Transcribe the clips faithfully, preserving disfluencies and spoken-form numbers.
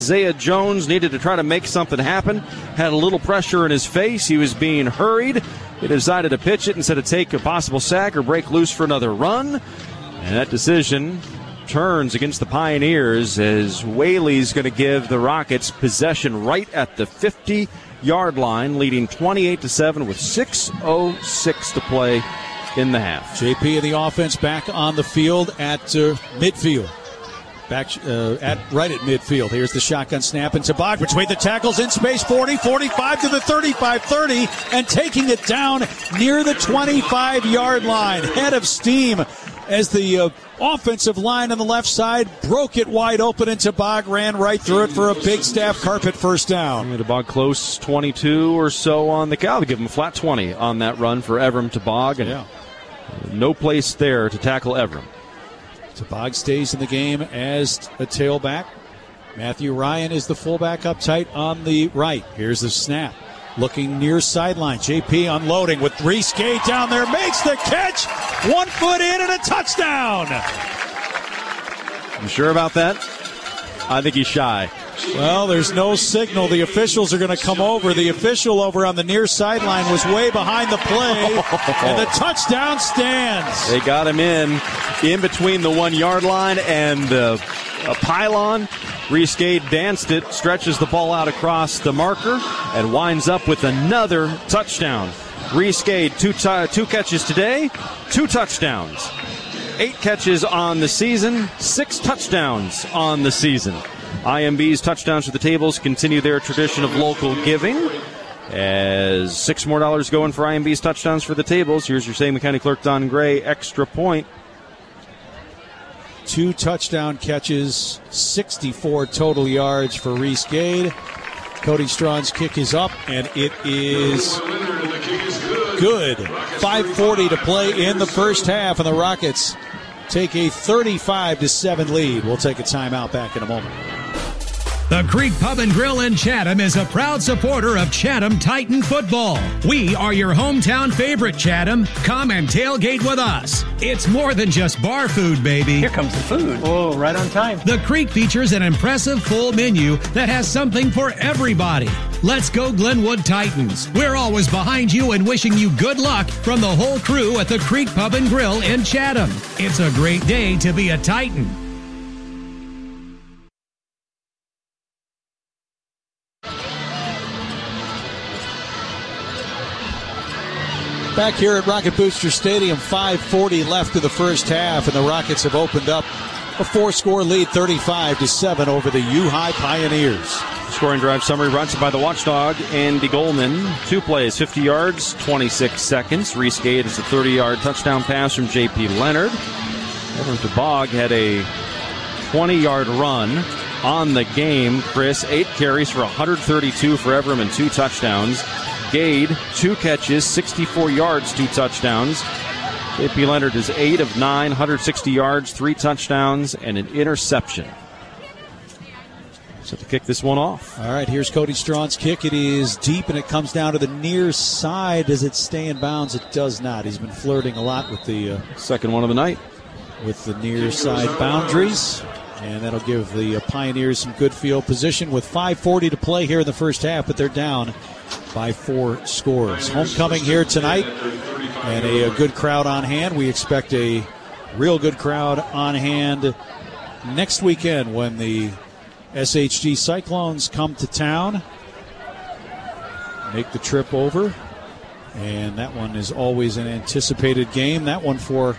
Isaiah Jones needed to try to make something happen, had a little pressure in his face. He was being hurried. He decided to pitch it instead of take a possible sack or break loose for another run. And that decision turns against the Pioneers as Whaley's going to give the Rockets possession right at the fifty-yard line, leading twenty-eight to seven with six oh six to play in the half. J P of the offense back on the field at uh, midfield. Back uh, at right at midfield. Here's the shotgun snap, and Tabag between the tackles in space, forty, forty-five to the thirty-five, thirty, and taking it down near the twenty-five-yard line. Head of steam as the uh, offensive line on the left side broke it wide open, and Tabag ran right through it for a big staff carpet first down. Tabag close twenty-two or so on the cow. They give him a flat twenty on that run for Evram Tabag, and yeah. no place there to tackle Evram. Tabag stays in the game as a tailback. Matthew Ryan is the fullback up tight on the right. Here's the snap. Looking near sideline. J P unloading with Reese Gay down there. Makes the catch. One foot in and a touchdown. You sure about that? I think he's shy. Well, there's no signal. The officials are going to come over. The official over on the near sideline was way behind the play, and the touchdown stands. They got him in, in between the one-yard line and the a pylon. Reese Gade danced it, stretches the ball out across the marker, and winds up with another touchdown. Reese Gade, two, t- two catches today, two touchdowns. Eight catches on the season, six touchdowns on the season. I M B's touchdowns for the tables continue their tradition of local giving. As six more dollars going for I M B's touchdowns for the tables. Here's your Sangamon County Clerk Don Gray extra point. Two touchdown catches, sixty-four total yards for Reese Gade. Cody Strawn's kick is up, and it is good. five forty to play in the first half, and the Rockets take a thirty-five to seven lead. We'll take a timeout. Back in a moment. The Creek Pub and Grill in Chatham is a proud supporter of Chatham Titan football. We are your hometown favorite, Chatham. Come and tailgate with us. It's more than just bar food, baby. Here comes the food. Oh, right on time. The Creek features an impressive full menu that has something for everybody. Let's go Glenwood Titans. We're always behind you and wishing you good luck from the whole crew at the Creek Pub and Grill in Chatham. It's a great day to be a Titan. Back here at Rocket Booster Stadium, five forty left in the first half, and the Rockets have opened up a four-score lead, thirty-five to seven over the U-High Pioneers. Scoring drive summary brought to you by the Watchdog, Andy Goldman. Two plays, fifty yards, twenty-six seconds. Reese Gade is a thirty-yard touchdown pass from J P Leonard. Evram Tabag had a twenty-yard run on the game. Chris, eight carries for one hundred thirty-two for Evram and two touchdowns. Gade, two catches, sixty-four yards, two touchdowns. J P Leonard is eight of nine, one hundred sixty yards, three touchdowns, and an interception. So to kick this one off. All right, here's Cody Strawn's kick. It is deep, and it comes down to the near side. Does it stay in bounds? It does not. He's been flirting a lot with the... Uh, Second one of the night. With the near side boundaries. And that'll give the uh, Pioneers some good field position with five forty to play here in the first half, but they're down by four scores. Homecoming here tonight, and a, a good crowd on hand. We expect a real good crowd on hand next weekend when the S H G Cyclones come to town, make the trip over, and that one is always an anticipated game. That one for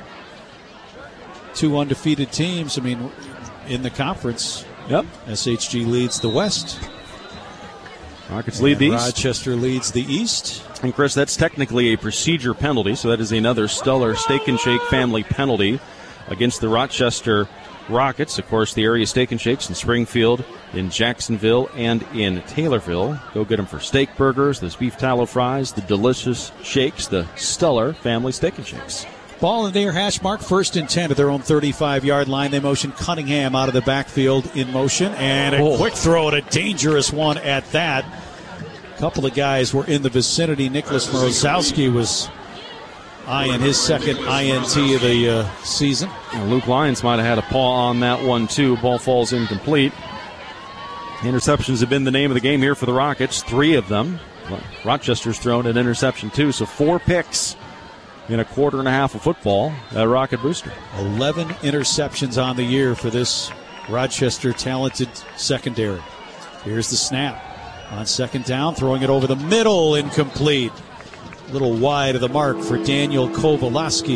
two undefeated teams. I mean, in the conference, yep. S H G leads the West. Rockets lead the East. Rochester leads the East. And, Chris, that's technically a procedure penalty, so that is another stellar Steak and Shake family penalty against the Rochester Rockets. Of course, the area Steak and Shakes in Springfield, in Jacksonville, and in Taylorville. Go get them for steak burgers, those beef tallow fries, the delicious shakes, the stellar family Steak and Shakes. Ball in the near hash mark, first and ten at their own thirty-five-yard line. They motion Cunningham out of the backfield in motion, and a oh. quick throw and a dangerous one at that. A couple of guys were in the vicinity. Nicholas Morozowski was eyeing his second I N T of the uh, season. Well, Luke Lyons might have had a paw on that one, too. Ball falls incomplete. Interceptions have been the name of the game here for the Rockets, three of them. Rochester's thrown an interception too, so four picks in a quarter and a half of football at Rocket Booster. eleven interceptions on the year for this Rochester talented secondary. Here's the snap on second down, throwing it over the middle, incomplete. A little wide of the mark for Daniel Kowalski.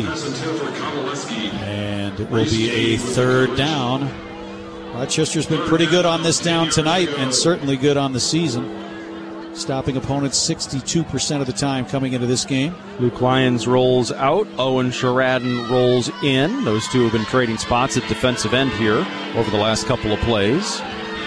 And it will be a third down. Rochester's been pretty good on this down tonight and certainly good on the season. Stopping opponents sixty-two percent of the time coming into this game. Luke Lyons rolls out. Owen Sheridan rolls in. Those two have been trading spots at defensive end here over the last couple of plays.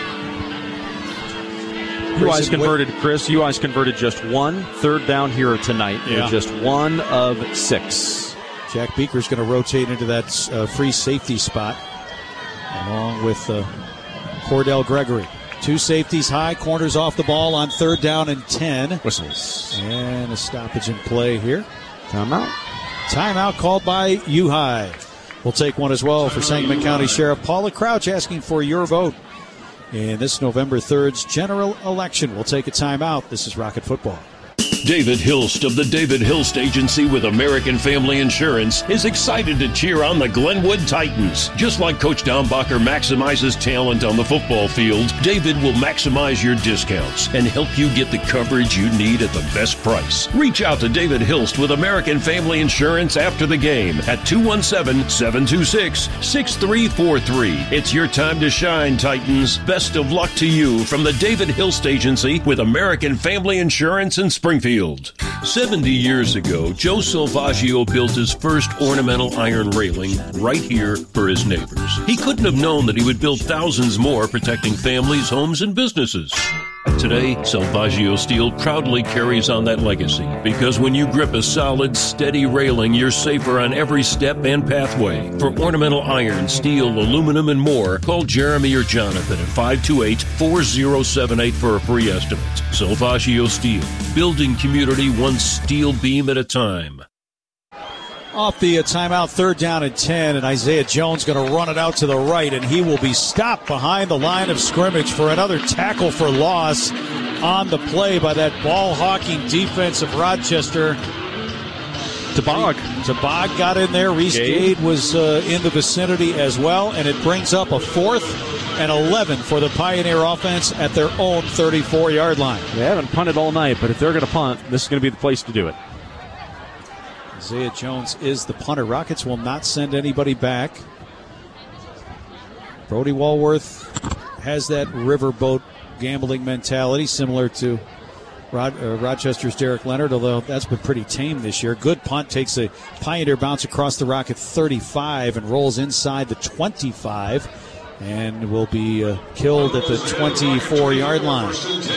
U I's converted, Chris, U I's converted just one third down here tonight. Yeah. Just one of six. Jack Beaker's going to rotate into that uh, free safety spot along with uh, Cordell Gregory. Two safeties high, corners off the ball on third down and ten. Whistles. And a stoppage in play here. Timeout. Timeout called by U-High. We'll take one as well for Sangamon County Sheriff Paula Crouch, asking for your vote in this November third's general election. We'll take a timeout. This is Rocket Football. David Hilst of the David Hilst Agency with American Family Insurance is excited to cheer on the Glenwood Titans. Just like Coach Dombacher maximizes talent on the football field, David will maximize your discounts and help you get the coverage you need at the best price. Reach out to David Hilst with American Family Insurance after the game at two one seven, seven two six, six three four three. It's your time to shine, Titans. Best of luck to you from the David Hilst Agency with American Family Insurance in Springfield. seventy years ago, Joe Salvaggio built his first ornamental iron railing right here for his neighbors. He couldn't have known that he would build thousands more protecting families, homes, and businesses. Today, Salvaggio Steel proudly carries on that legacy because when you grip a solid, steady railing, you're safer on every step and pathway. For ornamental iron, steel, aluminum, and more, call Jeremy or Jonathan at five two eight, four zero seven eight for a free estimate. Salvaggio Steel, building community one steel beam at a time. Off the uh, timeout, third down and ten, and Isaiah Jones going to run it out to the right, and he will be stopped behind the line of scrimmage for another tackle for loss on the play by that ball-hawking defense of Rochester. Tabag. Tabag got in there. Reese Gade was uh, in the vicinity as well, and it brings up a fourth and eleven for the Pioneer offense at their own thirty-four-yard line. They haven't punted all night, but if they're going to punt, this is going to be the place to do it. Isaiah Jones is the punter. Rockets will not send anybody back. Brody Walworth has that riverboat gambling mentality similar to Rod, uh, Rochester's Derek Leonard, although that's been pretty tame this year. Good punt, takes a Pioneer bounce across the Rocket thirty-five and rolls inside the twenty-five and will be uh, killed at the twenty-four-yard line.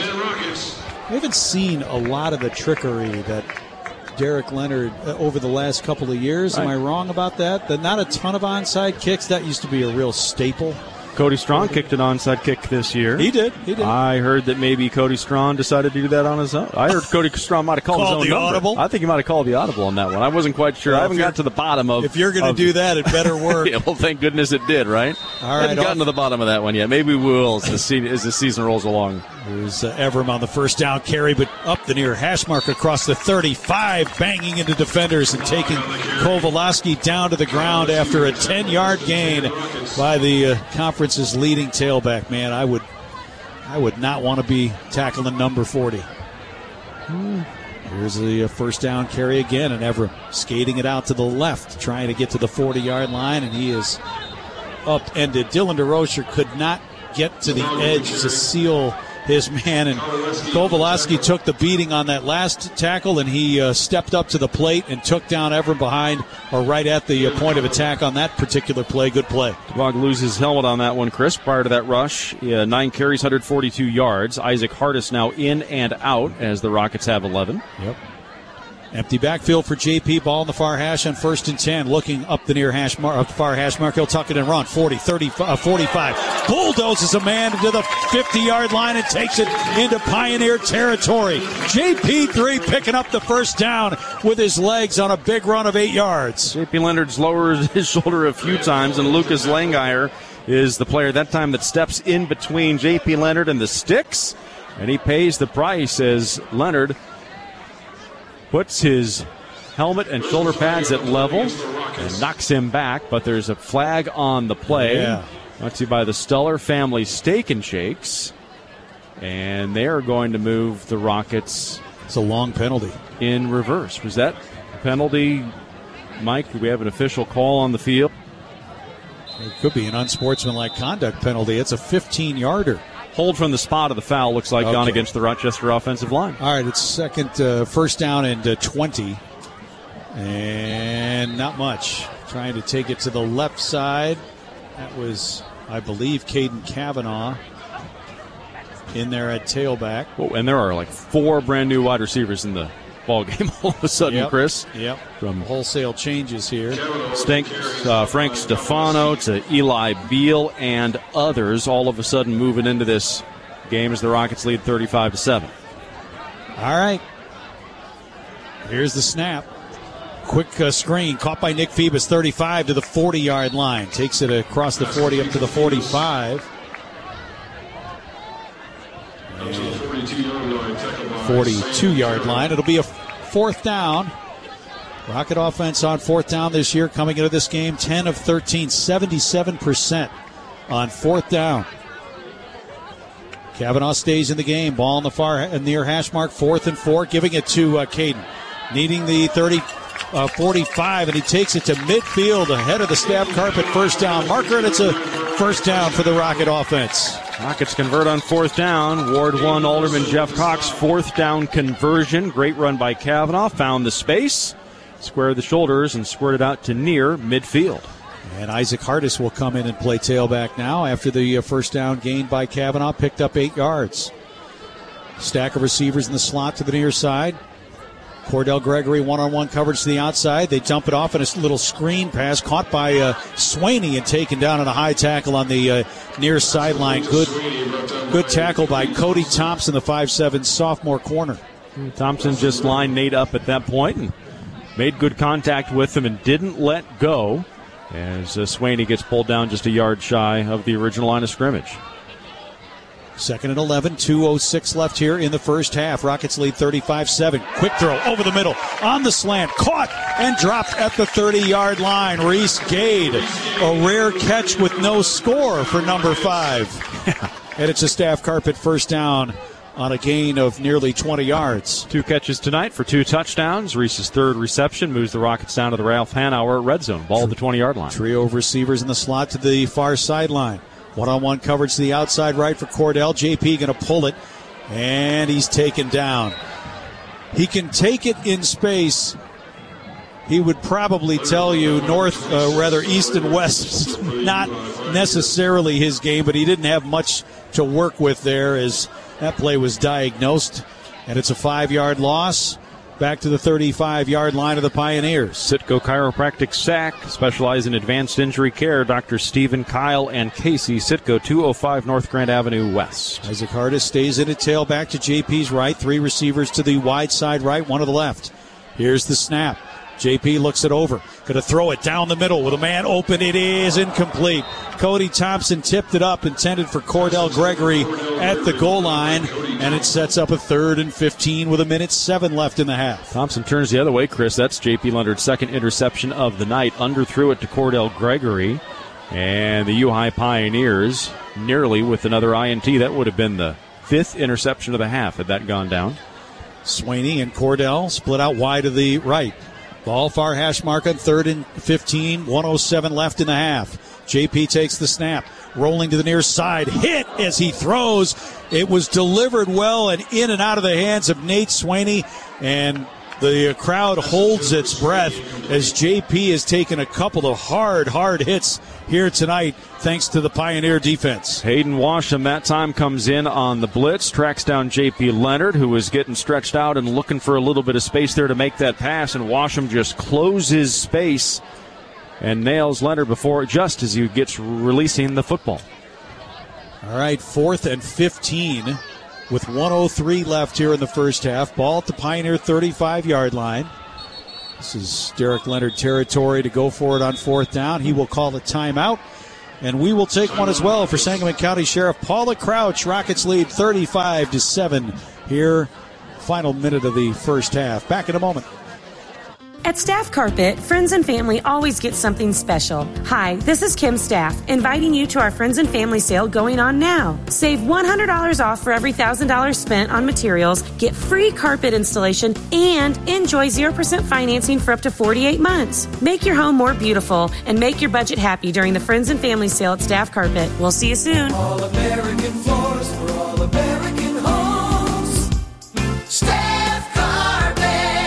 We haven't seen a lot of the trickery that Derek Leonard uh, over the last couple of years. Am I wrong about that? That not a ton of onside kicks. That used to be a real staple. Cody Strong kicked an onside kick this year. He did. He did. I heard that maybe Cody Strong decided to do that on his own. I heard Cody Strong might have called, called his own the number. audible. I think he might have called the audible on that one. I wasn't quite sure. Well, I haven't got to the bottom of. If you're going to do that, it better work. Yeah, well, thank goodness it did. Right. All I right. haven't gotten to the bottom of that one yet. Maybe we will as the, se- as the season rolls along. There's uh, Evram on the first down carry, but up the near hash mark across the thirty-five, banging into defenders and taking Kowalski down to the ground after a ten-yard gain by the uh, conference's leading tailback. Man, I would, I would not want to be tackling number forty. Hmm. Here's the uh, first down carry again, and Evram skating it out to the left, trying to get to the forty-yard line, and he is upended. Dylan DeRocher could not get to the edge to seal his man, and Kowalski took the beating on that last tackle, and he uh, stepped up to the plate and took down Evram behind or right at the uh, point of attack on that particular play. Good play. Bog loses his helmet on that one, Chris, prior to that rush. Yeah, nine carries, one hundred forty-two yards. Isaac Hardis now in and out as the Rockets have eleven. Yep. Empty backfield for J P. Ball in the far hash on first and ten. Looking up the near hash mark, up the far hash mark. He'll tuck it and run. forty, thirty, uh, forty-five. Bulldozes a man into the fifty-yard line and takes it into Pioneer territory. J P three picking up the first down with his legs on a big run of eight yards. J P Leonard's lowered his shoulder a few times, and Lucas Langeier is the player that time that steps in between J P. Leonard and the sticks, and he pays the price as Leonard puts his helmet and shoulder pads at level and knocks him back, but there's a flag on the play. Yeah. Brought to you by the Stuller Family Steak and Shakes, and they are going to move the Rockets. It's a long penalty. In reverse. Was that a penalty, Mike? Do we have an official call on the field? It could be an unsportsmanlike conduct penalty. It's a fifteen-yarder. Hold from the spot of the foul looks like okay. gone against the Rochester offensive line. All right, it's second, uh, first down and uh, twenty. And not much. Trying to take it to the left side. That was, I believe, Caden Kavanaugh in there at tailback. Oh, and there are like four brand new wide receivers in the ball game all of a sudden, yep. Chris. Yep. From wholesale changes here. Stink, uh, Frank Stefano to Eli Beal and others all of a sudden moving into this game as the Rockets lead thirty-five to seven. All right. Here's the snap. Quick uh, screen caught by Nick Phoebus, thirty-five to the forty-yard line. Takes it across the forty up to the forty-five. forty-two-yard line. It'll be a fourth down. Rocket offense on fourth down this year coming into this game, ten of thirteen, seventy-seven percent on fourth down. Kavanaugh stays in the game. Ball in the far near hash mark, fourth and four, giving it to uh, Caden. Needing the thirty, uh, forty-five, and he takes it to midfield ahead of the staff carpet first down marker, and it's a first down for the Rocket offense. Rockets convert on fourth down. Ward one Alderman Jeff Cox, fourth down conversion. Great run by Kavanaugh. Found the space, squared the shoulders, and squirted out to near midfield. And Isaac Hardis will come in and play tailback now after the first down gained by Kavanaugh. Picked up eight yards. Stack of receivers in the slot to the near side. Cordell Gregory one-on-one coverage to the outside. They dump it off in a little screen pass caught by uh, Swaney and taken down on a high tackle on the uh, near sideline. Good good tackle by Cody Thompson, the five seven sophomore corner. Thompson just lined Nate up at that point and made good contact with him and didn't let go as uh, Swaney gets pulled down just a yard shy of the original line of scrimmage. Second and eleven, two oh six left here in the first half. Rockets lead thirty-five seven. Quick throw over the middle, on the slant, caught and dropped at the thirty-yard line. Reese Gade, a rare catch with no score for number five. And it's a staff carpet first down on a gain of nearly twenty yards. Two catches tonight for two touchdowns. Reese's third reception moves the Rockets down to the Ralph Hanauer red zone. Ball at the twenty-yard line. Trio of receivers in the slot to the far sideline. One-on-one coverage to the outside right for Cordell. J P going to pull it, and he's taken down. He can take it in space. He would probably tell you north, uh, rather east and west, not necessarily his game, but he didn't have much to work with there as that play was diagnosed. And it's a five-yard loss. Back to the thirty-five-yard line of the Pioneers. Sitco Chiropractic S A C, specialize in advanced injury care. Doctor Stephen, Kyle, and Casey. Sitco, two oh five North Grand Avenue West. Isaac Hardis stays in at tailback to J P's right. Three receivers to the wide side right, one to the left. Here's the snap. J P looks it over. Going to throw it down the middle with a man open. It is incomplete. Cody Thompson tipped it up, intended for Cordell Gregory at the goal line, and it sets up a third and fifteen with a minute seven left in the half. Thompson turns the other way, Chris. That's J P. Leonard's second interception of the night. Underthrew it to Cordell Gregory, and the U-High Pioneers nearly with another I N T. That would have been the fifth interception of the half had that gone down. Swaney and Cordell split out wide to the right. Ball far hash mark on third and fifteen, one oh seven left in the half. J P takes the snap, rolling to the near side, hit as he throws. It was delivered well and in and out of the hands of Nate Swaney, and the crowd holds its breath as J P has taken a couple of hard, hard hits here tonight thanks to the Pioneer defense. Hayden Washam that time comes in on the blitz, tracks down J P. Leonard, who was getting stretched out and looking for a little bit of space there to make that pass, and Washam just closes space and nails Leonard before just as he gets releasing the football. All right, fourth and fifteen with one oh three left here in the first half. Ball at the Pioneer thirty-five-yard line. This is Derek Leonard territory to go for it on fourth down. He will call a timeout, And we will take one as well for Sangamon County Sheriff Paula Crouch. Rockets lead thirty-five to seven here. Final minute of the first half. Back in a moment. At Staff Carpet, friends and family always get something special. Hi, this is Kim Staff, inviting you to our Friends and Family sale going on now. Save one hundred dollars off for every one thousand dollars spent on materials, get free carpet installation, and enjoy zero percent financing for up to forty-eight months. Make your home more beautiful and make your budget happy during the Friends and Family sale at Staff Carpet. We'll see you soon. All American floors for all American homes. Staff Carpet.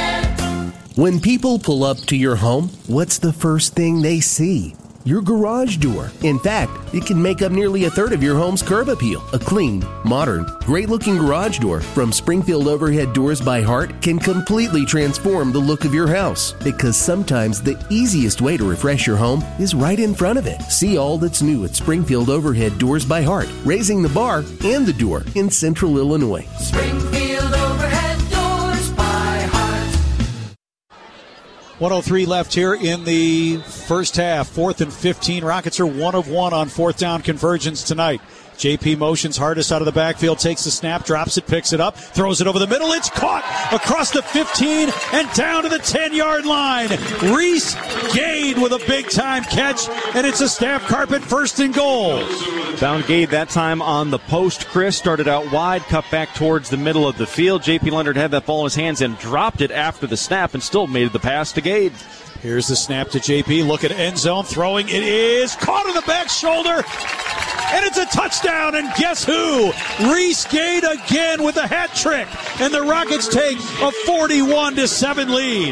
When people pull up to your home, what's the first thing they see? Your garage door. In fact, it can make up nearly a third of your home's curb appeal. A clean, modern, great-looking garage door from Springfield Overhead Doors by Heart can completely transform the look of your house. Because sometimes the easiest way to refresh your home is right in front of it. See all that's new at Springfield Overhead Doors by Heart, raising the bar and the door in Central Illinois. Springfield Overhead Doors by Heart. one oh three left here in the first half. Fourth and fifteen. Rockets are one of one on fourth down conversions tonight. J P motions hardest out of the backfield, takes the snap, drops it, picks it up, throws it over the middle. It's caught across the fifteen and down to the ten-yard line. Reese Gade with a big-time catch, and it's a Staff Carpet first and goal. Found Gade that time on the post. Chris started out wide, cut back towards the middle of the field. J P Leonard had that ball in his hands and dropped it after the snap and still made the pass to Gade. Here's the snap to J P. Look at end zone. Throwing. It is caught on the back shoulder. And it's a touchdown. And guess who? Reese Gade again with a hat trick. And the Rockets take a forty-one to seven lead.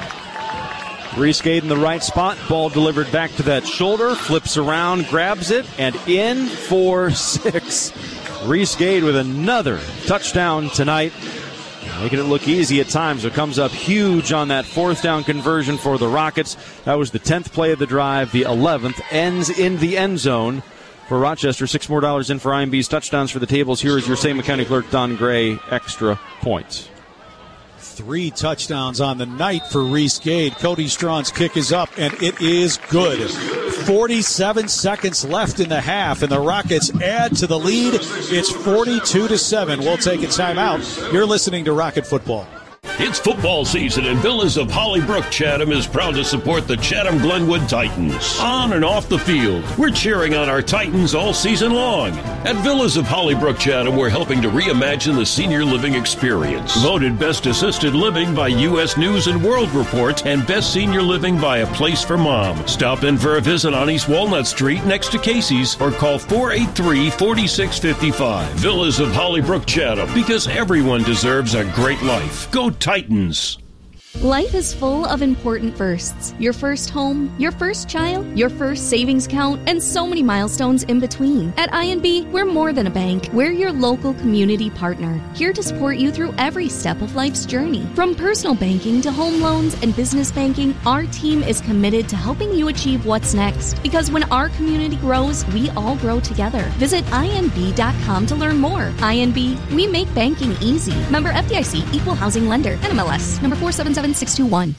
Reese Gade in the right spot. Ball delivered back to that shoulder. Flips around, grabs it, and in for six. Reese Gade with another touchdown tonight. Making it look easy at times. It comes up huge on that fourth down conversion for the Rockets. That was the tenth play of the drive. The eleventh ends in the end zone for Rochester. Six more dollars in for I M B's touchdowns for the tables. Here is your Sangamon County clerk, Don Gray. Extra points. Three touchdowns on the night for Reese Gade. Cody Strawn's kick is up, and it is good. forty-seven seconds left in the half, and the Rockets add to the lead. It's forty-two to seven. We'll take a timeout. You're listening to Rocket Football. It's football season, and Villas of Hollybrook Chatham is proud to support the Chatham Glenwood Titans. On and off the field, we're cheering on our Titans all season long. At Villas of Hollybrook Chatham, we're helping to reimagine the senior living experience. Voted Best Assisted Living by U S News and World Report and Best Senior Living by A Place for Mom. Stop in for a visit on East Walnut Street next to Casey's or call four eight three, four six five five. Villas of Hollybrook Chatham, because everyone deserves a great life. Go Titans. Life is full of important firsts. Your first home, your first child, your first savings account, and so many milestones in between. At I N B, we're more than a bank. We're your local community partner, here to support you through every step of life's journey. From personal banking to home loans and business banking, our team is committed to helping you achieve what's next. Because when our community grows, we all grow together. Visit I N B dot com to learn more. I N B, we make banking easy. Member F D I C, Equal Housing Lender, N M L S, number four seven seven six two one.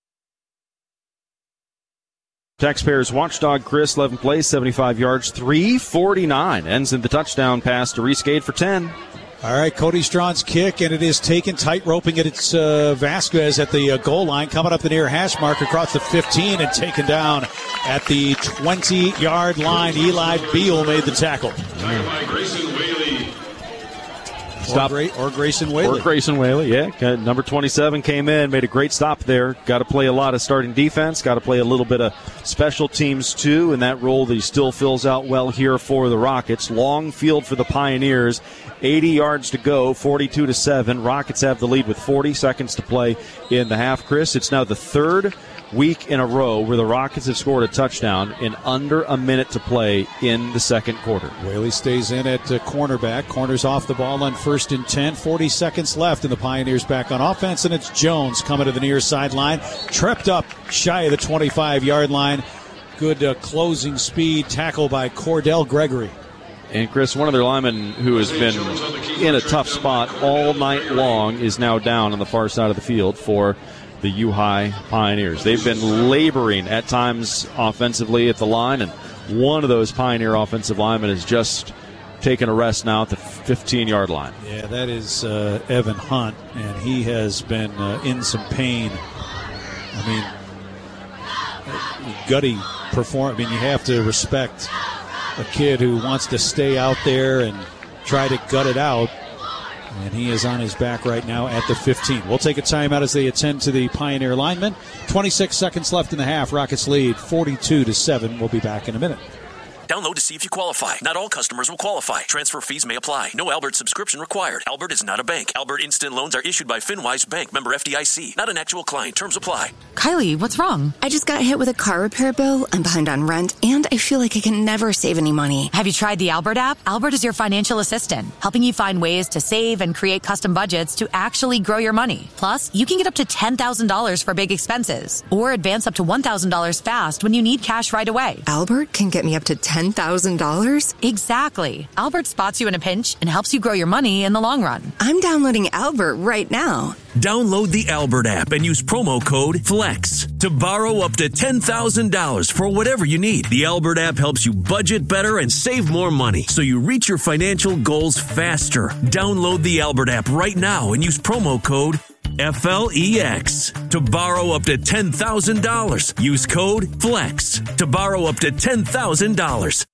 Taxpayers watchdog Chris, eleventh place, seventy-five yards, three forty-nine. Ends in the touchdown pass to Reese Gade for ten. All right, Cody Strawn's kick, and it is taken tight roping it. It's uh, Vasquez at the uh, goal line, coming up the near hash mark across the fifteen and taken down at the twenty-yard line. Eli Beal made the tackle. Stop. Or, Gra- or Grayson Whaley. Or Grayson Whaley, yeah. Number twenty-seven came in, made a great stop there. Got to play a lot of starting defense. Got to play a little bit of special teams, too, in that role that he still fills out well here for the Rockets. Long field for the Pioneers. eighty yards to go, forty-two to seven. Rockets have the lead with forty seconds to play in the half. Chris, it's now the third week in a row where the Rockets have scored a touchdown in under a minute to play in the second quarter. Whaley stays in at uh, cornerback. Corners off the ball on first and ten. forty seconds left, and the Pioneers back on offense, and it's Jones coming to the near sideline. Tripped up shy of the twenty-five-yard line. Good uh, closing speed tackle by Cordell Gregory. And, Chris, one of their linemen who has been in a tough spot all night long is now down on the far side of the field for the U-High Pioneers. They've been laboring at times offensively at the line, and one of those Pioneer offensive linemen has just taken a rest now at the fifteen-yard line. Yeah, that is uh, Evan Hunt, and he has been uh, in some pain. I mean, gutty perform. I mean, you have to respect a kid who wants to stay out there and try to gut it out. And he is on his back right now at the fifteen. We'll take a timeout as they attend to the Pioneer linemen. twenty-six seconds left in the half. Rockets lead forty-two to seven. We'll be back in a minute. Download to see if you qualify. Not all customers will qualify. Transfer fees may apply. No Albert subscription required. Albert is not a bank. Albert Instant Loans are issued by FinWise Bank, member F D I C. Not an actual client. Terms apply. Kylie, what's wrong? I just got hit with a car repair bill. I'm behind on rent, and I feel like I can never save any money. Have you tried the Albert app? Albert is your financial assistant, helping you find ways to save and create custom budgets to actually grow your money. Plus, you can get up to ten thousand dollars for big expenses, or advance up to one thousand dollars fast when you need cash right away. Albert can get me up to ten thousand dollars? Exactly. Albert spots you in a pinch and helps you grow your money in the long run. I'm downloading Albert right now. Download the Albert app and use promo code FLEX to borrow up to ten thousand dollars for whatever you need. The Albert app helps you budget better and save more money so you reach your financial goals faster. Download the Albert app right now and use promo code F L E X to borrow up to ten thousand dollars. Use code FLEX to borrow up to ten thousand dollars.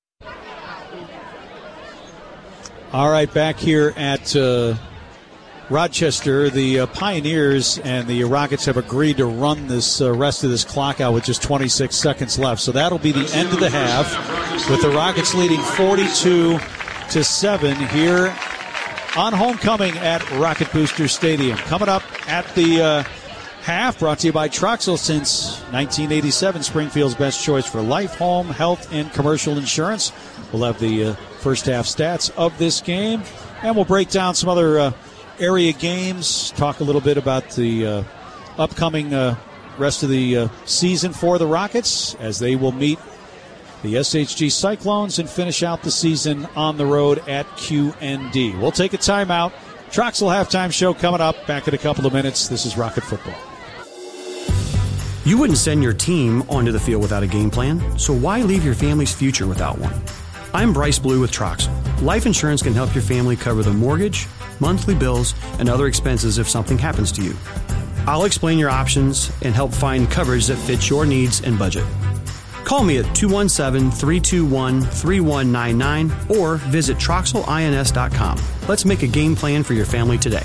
All right, back here at uh, Rochester, the uh, Pioneers and the Rockets have agreed to run this uh, rest of this clock out with just twenty-six seconds left. So that'll be the end of the half, with the Rockets leading forty-two to seven here on homecoming at Rocket Booster Stadium. Coming up at the uh, half, brought to you by Troxel. Since nineteen eighty-seven, Springfield's best choice for life, home, health, and commercial insurance. We'll have the uh, first half stats of this game, and we'll break down some other uh, area games, talk a little bit about the uh, upcoming uh, rest of the uh, season for the Rockets as they will meet the S H G Cyclones and finish out the season on the road at Q N D. We'll take a timeout. Troxel halftime show coming up. Back in a couple of minutes. This is Rocket Football. You wouldn't send your team onto the field without a game plan, so why leave your family's future without one? I'm Bryce Blue with Troxel. Life insurance can help your family cover the mortgage, monthly bills, and other expenses if something happens to you. I'll explain your options and help find coverage that fits your needs and budget. Call me at two one seven, three two one, three one nine nine or visit Troxel Ins dot com. Let's make a game plan for your family today.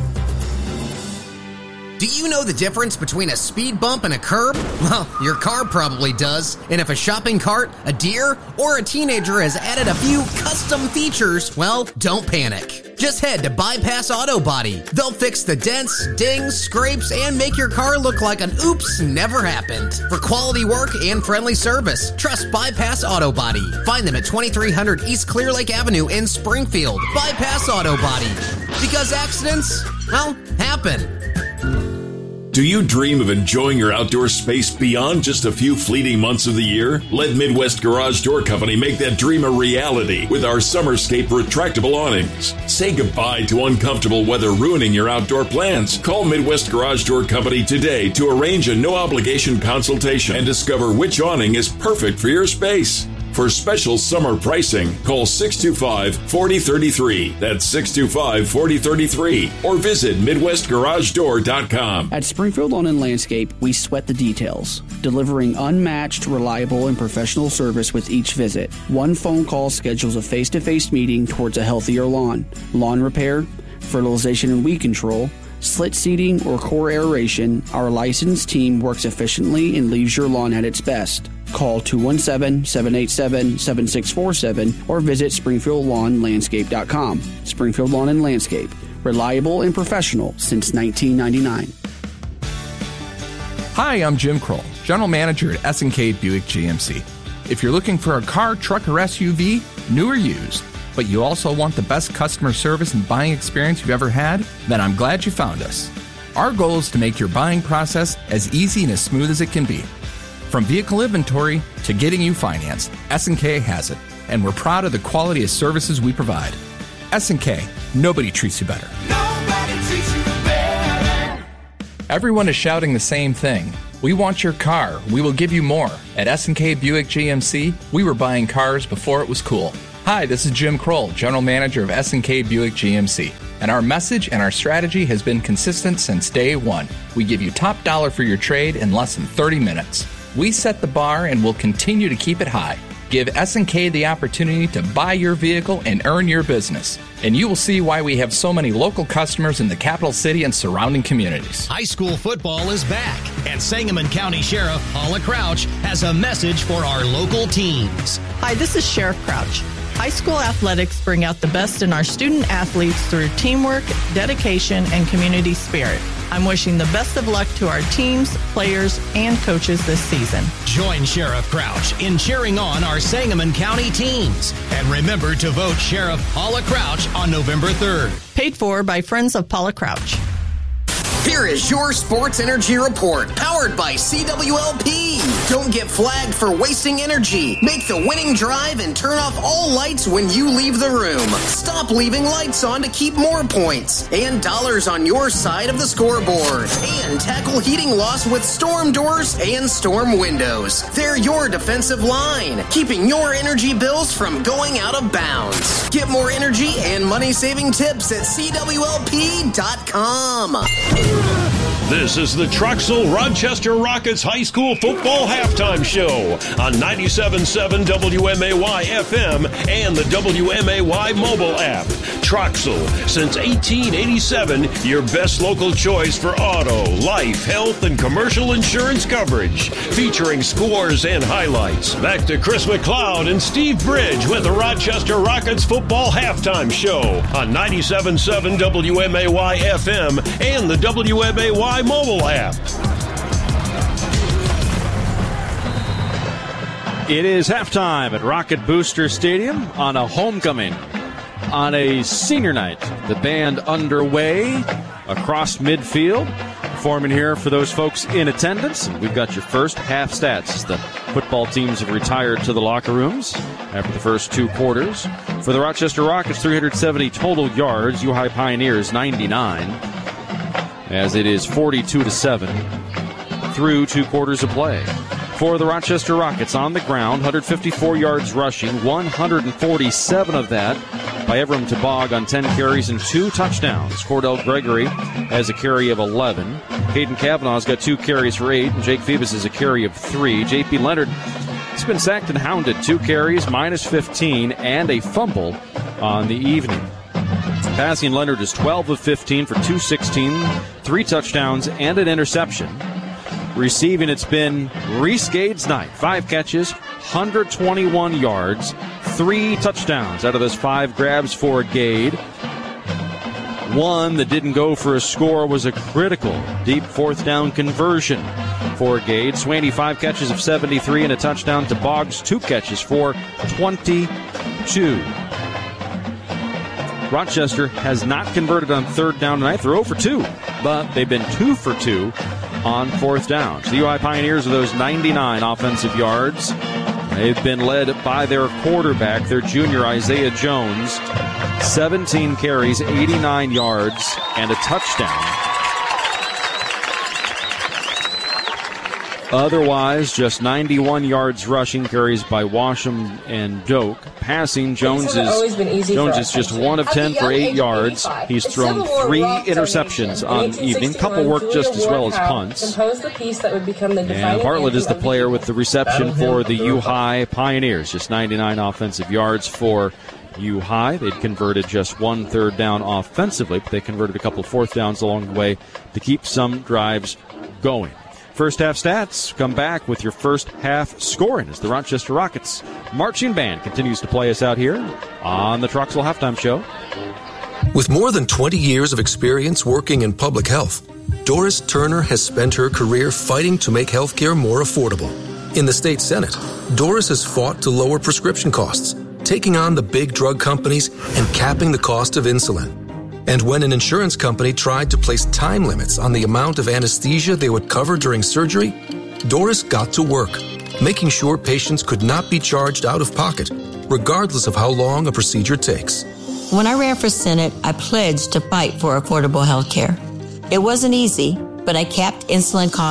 Do you know the difference between a speed bump and a curb? Well, your car probably does. And if a shopping cart, a deer, or a teenager has added a few custom features, well, don't panic. Just head to Bypass Auto Body. They'll fix the dents, dings, scrapes, and make your car look like an oops never happened. For quality work and friendly service, trust Bypass Auto Body. Find them at twenty-three hundred East Clear Lake Avenue in Springfield. Bypass Auto Body. Because accidents, well, happen. Do you dream of enjoying your outdoor space beyond just a few fleeting months of the year? Let Midwest Garage Door Company make that dream a reality with our Summerscape retractable awnings. Say goodbye to uncomfortable weather ruining your outdoor plans. Call Midwest Garage Door Company today to arrange a no-obligation consultation and discover which awning is perfect for your space. For special summer pricing, call six two five, four zero three three. That's six two five, four zero three three. Or visit Midwest Garage Door dot com. At Springfield Lawn and Landscape, we sweat the details, delivering unmatched, reliable, and professional service with each visit. One phone call schedules a face-to-face meeting towards a healthier lawn. Lawn repair, fertilization and weed control, slit seeding, or core aeration, our licensed team works efficiently and leaves your lawn at its best. Call two one seven, seven eight seven, seven six four seven or visit Springfield Lawn Landscape dot com. Springfield Lawn and Landscape, reliable and professional since nineteen ninety-nine. Hi, I'm Jim Kroll, General Manager at S and K Buick G M C. If you're looking for a car, truck, or S U V, new or used, but you also want the best customer service and buying experience you've ever had, then I'm glad you found us. Our goal is to make your buying process as easy and as smooth as it can be. From vehicle inventory to getting you financed, S and K has it, and we're proud of the quality of services we provide. S and K, nobody treats you better. Nobody treats you better. Everyone is shouting the same thing. We want your car. We will give you more. At S and K Buick G M C, we were buying cars before it was cool. Hi, this is Jim Kroll, General Manager of S and K Buick G M C. And our message and our strategy has been consistent since day one. We give you top dollar for your trade in less than thirty minutes. We set the bar and will continue to keep it high. Give S and K the opportunity to buy your vehicle and earn your business. And you will see why we have so many local customers in the capital city and surrounding communities. High school football is back, and Sangamon County Sheriff Paula Crouch has a message for our local teams. Hi, this is Sheriff Crouch. High school athletics bring out the best in our student athletes through teamwork, dedication, and community spirit. I'm wishing the best of luck to our teams, players, and coaches this season. Join Sheriff Crouch in cheering on our Sangamon County teams. And remember to vote Sheriff Paula Crouch on November third. Paid for by Friends of Paula Crouch. Here is your Sports Energy Report, powered by C W L P. Don't get flagged for wasting energy. Make the winning drive and turn off all lights when you leave the room. Stop leaving lights on to keep more points and dollars on your side of the scoreboard. And tackle heating loss with storm doors and storm windows. They're your defensive line, keeping your energy bills from going out of bounds. Get more energy and money-saving tips at C W L P dot com. This is the Troxel Rochester Rockets High School Football Halftime Show on ninety-seven point seven W M A Y F M and the W M A Y mobile app. Troxel, since eighteen eighty-seven, your best local choice for auto, life, health, and commercial insurance coverage. Featuring scores and highlights. Back to Chris McLeod and Steve Bridge with the Rochester Rockets Football Halftime Show on ninety-seven point seven W M A Y F M and the W M A Y mobile app. It is halftime at Rocket Booster Stadium on a homecoming, on a senior night. The band underway across midfield. Performing here for those folks in attendance. And we've got your first half stats. The football teams have retired to the locker rooms after the first two quarters. For the Rochester Rockets, three hundred seventy total yards. U-High Pioneers, ninety-nine. As it is forty-two to seven through two quarters of play. For the Rochester Rockets on the ground, one hundred fifty-four yards rushing, one hundred forty-seven of that by Evram Tabag on ten carries and two touchdowns. Cordell Gregory has a carry of eleven. Caden Kavanaugh's got two carries for eight, and Jake Phoebus has a carry of three. J P Leonard has been sacked and hounded, two carries, minus fifteen, and a fumble on the evening. Passing, Leonard is twelve of fifteen for two sixteen, three touchdowns, and an interception. Receiving, it's been Reese Gade's night. Five catches, one hundred twenty-one yards, three touchdowns out of those five grabs for Gade. One that didn't go for a score was a critical deep fourth down conversion for Gade. Swaney, five catches of seventy-three and a touchdown. To Boggs, two catches for twenty-two. Rochester has not converted on third down tonight. They're zero for two, but they've been two for two on fourth downs. The U I Pioneers are those ninety-nine offensive yards. They've been led by their quarterback, their junior Isaiah Jones. seventeen carries, eighty-nine yards, and a touchdown. Otherwise, just ninety-one yards rushing, carries by Washam and Doak. Passing, Jones is Jones is just one of ten for eight yards. He's thrown three interceptions on the evening. Couple worked just as well as punts. And Bartlett is the player with the reception for the U-High Pioneers. Just ninety-nine offensive yards for U-High. They'd converted just one third down offensively, but they converted a couple fourth downs along the way to keep some drives going. First half stats come back with your first half scoring as the Rochester Rockets marching band continues to play us out here on the Troxel Halftime Show. With more than twenty years of experience working in public health, Doris Turner has spent her career fighting to make healthcare more affordable. In the state Senate, Doris has fought to lower prescription costs, taking on the big drug companies and capping the cost of insulin. And when an insurance company tried to place time limits on the amount of anesthesia they would cover during surgery, Doris got to work, making sure patients could not be charged out of pocket, regardless of how long a procedure takes. When I ran for Senate, I pledged to fight for affordable health care. It wasn't easy, but I capped insulin costs,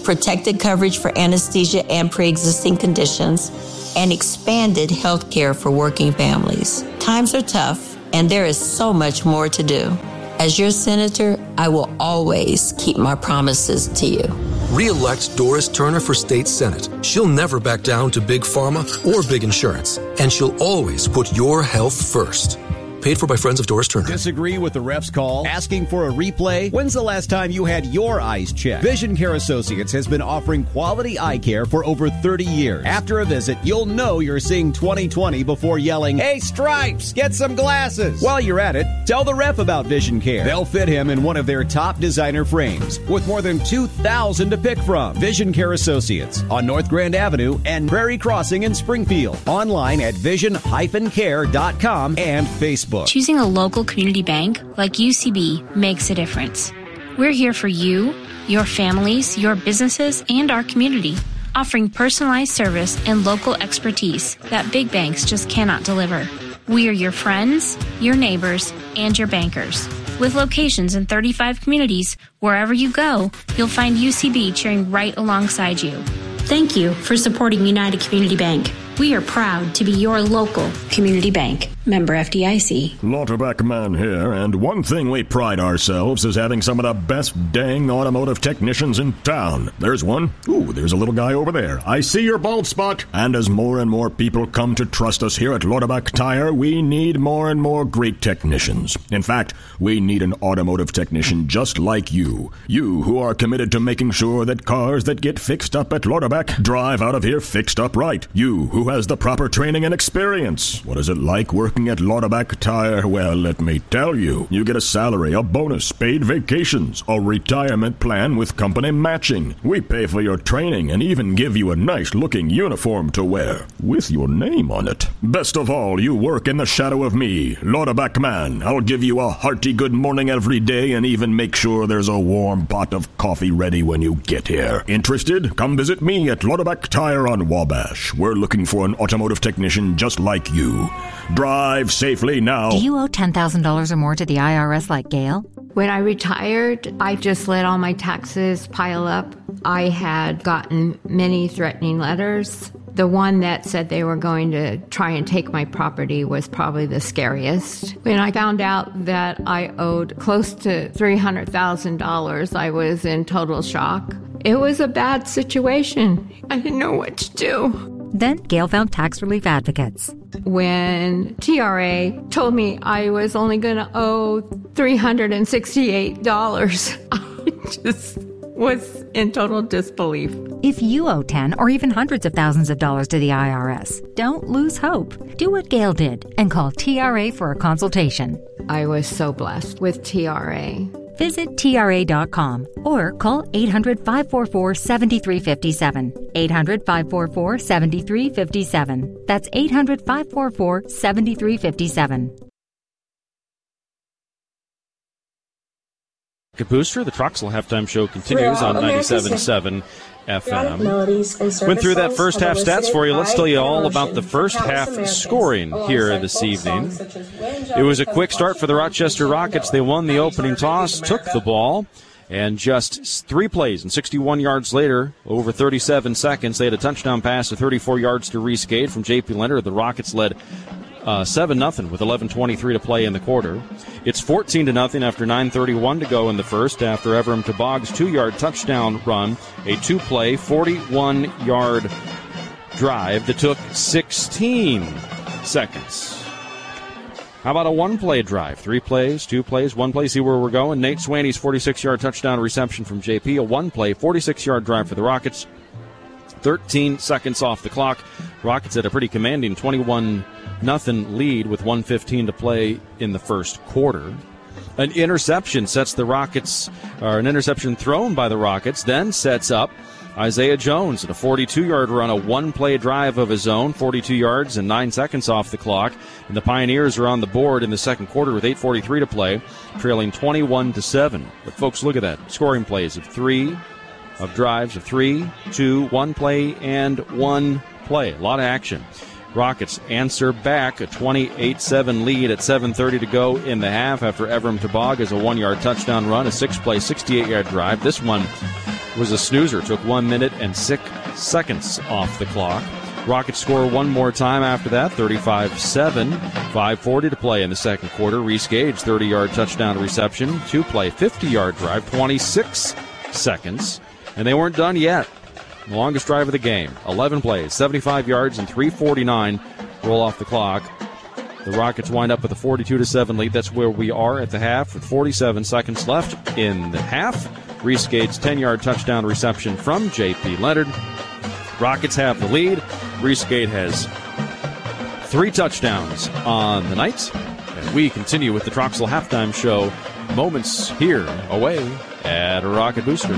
protected coverage for anesthesia and pre-existing conditions, and expanded health care for working families. Times are tough, and there is so much more to do. As your senator, I will always keep my promises to you. Re-elect Doris Turner for State Senate. She'll never back down to big pharma or big insurance, and she'll always put your health first. Paid for by Friends of Doris Turner. Disagree with the ref's call? Asking for a replay? When's the last time you had your eyes checked? Vision Care Associates has been offering quality eye care for over thirty years. After a visit, you'll know you're seeing twenty twenty before yelling, "Hey, Stripes, get some glasses!" While you're at it, tell the ref about Vision Care. They'll fit him in one of their top designer frames with more than two thousand to pick from. Vision Care Associates on North Grand Avenue and Prairie Crossing in Springfield. Online at vision dash care dot com and Facebook. Choosing a local community bank like U C B makes a difference. We're here for you, your families, your businesses, and our community, offering personalized service and local expertise that big banks just cannot deliver. We are your friends, your neighbors, and your bankers. With locations in thirty-five communities, wherever you go, you'll find U C B cheering right alongside you. Thank you for supporting United Community Bank. We are proud to be your local community bank. Member F D I C. Lauterbach Man here, and one thing we pride ourselves is having some of the best dang automotive technicians in town. There's one. Ooh, there's a little guy over there. I see your bald spot. And as more and more people come to trust us here at Lauterbach Tire, we need more and more great technicians. In fact, we need an automotive technician just like you. You who are committed to making sure that cars that get fixed up at Lauterbach drive out of here fixed up right. You who has the proper training and experience. What is it like working at Lauterbach Tire? Well, let me tell you. You get a salary, a bonus, paid vacations, a retirement plan with company matching. We pay for your training and even give you a nice-looking uniform to wear with your name on it. Best of all, you work in the shadow of me, Lauterbach Man. I'll give you a hearty good morning every day and even make sure there's a warm pot of coffee ready when you get here. Interested? Come visit me at Lauterbach Tire on Wabash. We're looking for an automotive technician just like you. Drive safely now. Do you owe ten thousand dollars or more to the I R S like Gail? When I retired, I just let all my taxes pile up. I had gotten many threatening letters. The one that said they were going to try and take my property was probably the scariest. When I found out that I owed close to three hundred thousand dollars, I was in total shock. It was a bad situation. I didn't know what to do. Then Gail found tax relief advocates. When T R A told me I was only going to owe three hundred sixty-eight dollars, I just was in total disbelief. If you owe ten or even hundreds of thousands of dollars to the I R S, don't lose hope. Do what Gail did and call T R A for a consultation. I was so blessed with T R A. Visit T R A dot com or call eight hundred, five four four, seven three five seven. eight hundred, five four four, seven three five seven. That's eight hundred, five four four, seven three five seven. Booster, the Troxel halftime show continues on ninety-seven point seven F M. Went through that first half stats for you. Let's tell you all about the first half scoring here this evening. It was a quick start for the Rochester Rockets. They won the opening toss, took the ball, and just three plays and sixty-one yards later, over thirty-seven seconds, they had a touchdown pass to thirty-four yards to Reese Gade from J P Leonard. The Rockets led Uh, seven nothing with eleven twenty-three to play in the quarter. It's fourteen to nothing after nine thirty-one to go in the first after Everham Tabog's two-yard touchdown run, a two-play, forty-one-yard drive that took sixteen seconds. How about a one-play drive? Three plays, two plays, one play. See where we're going. Nate Swaney's forty-six-yard touchdown reception from J P. A one-play, forty-six-yard drive for the Rockets. thirteen seconds off the clock. Rockets had a pretty commanding twenty-one nothing lead with one fifteen to play in the first quarter. An interception sets the Rockets, or an interception thrown by the Rockets, then sets up Isaiah Jones at a forty-two-yard run, a one-play drive of his own, forty-two yards and nine seconds off the clock. And the Pioneers are on the board in the second quarter with eight forty-three to play, trailing twenty-one to seven. But folks, look at that. Scoring plays of three, of drives of three, two, one play, and one play. A lot of action. Rockets answer back a twenty-eight seven lead at seven thirty to go in the half after Everham Tabog has a one-yard touchdown run, a six-play, sixty-eight-yard drive. This one was a snoozer. Took one minute and six seconds off the clock. Rockets score one more time after that, thirty-five seven. five forty to play in the second quarter. Reese Gage, thirty-yard touchdown reception. Two-play, fifty-yard drive, twenty-six seconds. And they weren't done yet. The longest drive of the game. eleven plays, seventy-five yards, and three forty-nine roll off the clock. The Rockets wind up with a forty-two to seven lead. That's where we are at the half with forty-seven seconds left in the half. Reese Gage's ten-yard touchdown reception from J P. Leonard. Rockets have the lead. Reese Gage has three touchdowns on the night. And we continue with the Troxel halftime show moments here away at Rocket Booster.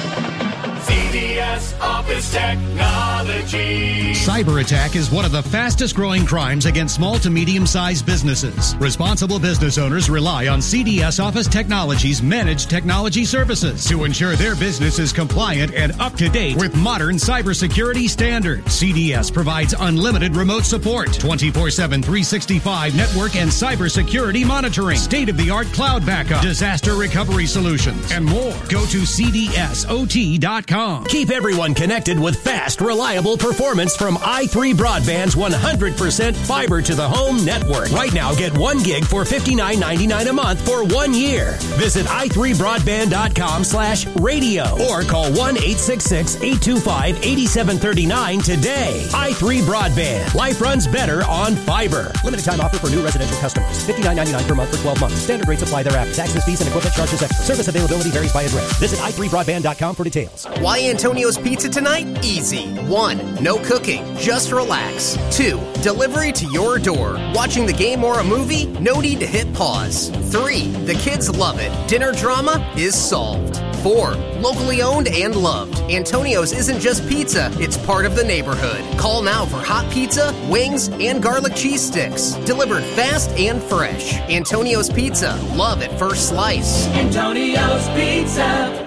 C D S Office Technology. Cyber attack is one of the fastest growing crimes against small to medium-sized businesses. Responsible business owners rely on C D S Office Technology's managed technology services to ensure their business is compliant and up to date with modern cybersecurity standards. C D S provides unlimited remote support, twenty-four seven, three sixty-five network and cybersecurity monitoring, state-of-the-art cloud backup, disaster recovery solutions, and more. Go to C D S O T dot com. Keep everyone connected with fast, reliable performance from i three Broadband's one hundred percent fiber to the home network. Right now, get one gig for fifty-nine ninety-nine a month for one year. Visit i three broadband dot com slash radio or call one eight six six, eight two five, eight seven three nine today. i three Broadband. Life runs better on fiber. Limited time offer for new residential customers. fifty-nine ninety-nine per month for twelve months. Standard rates apply thereafter. Taxes, fees, and equipment charges extra. Service availability varies by address. Visit i three broadband dot com for details. Why Antonio's Pizza tonight? Easy. One, no cooking, just relax. Two, delivery to your door. Watching the game or a movie? No need to hit pause. Three, the kids love it. Dinner drama is solved. Four, locally owned and loved. Antonio's isn't just pizza, it's part of the neighborhood. Call now for hot pizza, wings, and garlic cheese sticks. Delivered fast and fresh. Antonio's Pizza. Love at first slice. Antonio's Pizza.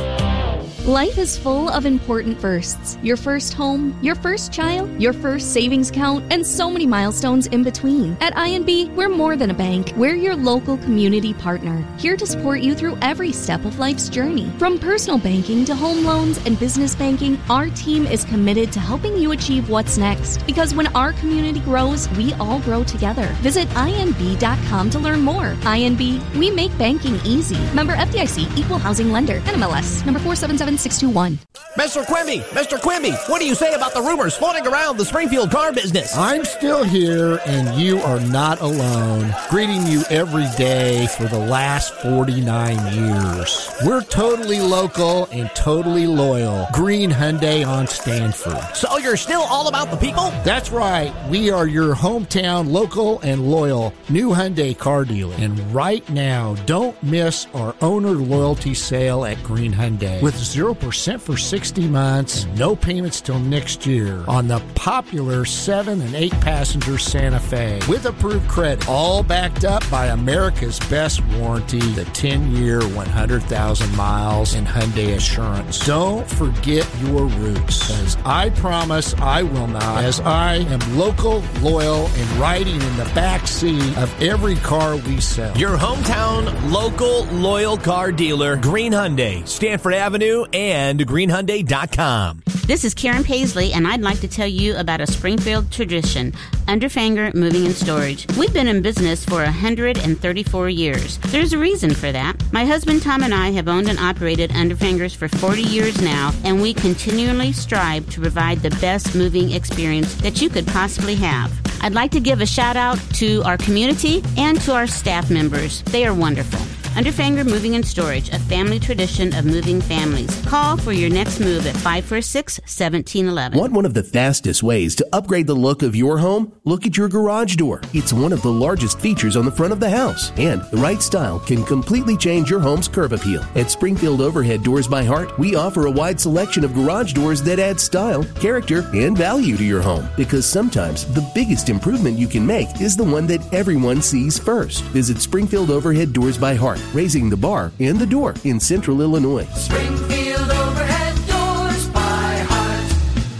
Life is full of important firsts. Your first home, your first child, your first savings account, and so many milestones in between. At I N B, we're more than a bank. We're your local community partner, here to support you through every step of life's journey. From personal banking to home loans and business banking, our team is committed to helping you achieve what's next. Because when our community grows, we all grow together. Visit I N B dot com to learn more. I N B, we make banking easy. Member F D I C, Equal Housing Lender, N M L S, number four seven seven six two one. Mister Quimby, Mister Quimby, what do you say about the rumors floating around the Springfield car business? I'm still here, and you are not alone. Greeting you every day for the last forty-nine years. We're totally local and totally loyal. Green Hyundai on Stanford. So you're still all about the people? That's right. We are your hometown local and loyal new Hyundai car dealer. And right now, don't miss our owner loyalty sale at Green Hyundai. With zero percent for sixty months, no payments till next year on the popular seven and eight passenger Santa Fe with approved credit, all backed up by America's best warranty, the ten-year, one hundred thousand miles in Hyundai Assurance. Don't forget your roots, as I promise I will not, as I am local, loyal, and riding in the back seat of every car we sell. Your hometown, local, loyal car dealer, Green Hyundai, Stanford Avenue, and green hyundai dot com. This is Karen Paisley, and I'd like to tell you about a Springfield tradition, Underfanger Moving and Storage. We've been in business for one hundred thirty-four years. There's a reason for that. My husband Tom and I have owned and operated Underfangers for forty years now, and we continually strive to provide the best moving experience that you could possibly have. I'd like to give a shout out to our community and to our staff members. They are wonderful. Underfanger Moving and Storage, a family tradition of moving families. Call for your next move at five four six, one seven one one. Want one of the fastest ways to upgrade the look of your home? Look at your garage door. It's one of the largest features on the front of the house, and the right style can completely change your home's curb appeal. At Springfield Overhead Doors by Heart, we offer a wide selection of garage doors that add style, character, and value to your home, because sometimes the biggest improvement you can make is the one that everyone sees first. Visit Springfield Overhead Doors by Heart, raising the bar and the door in Central Illinois. Springfield Overhead Doors by Heart.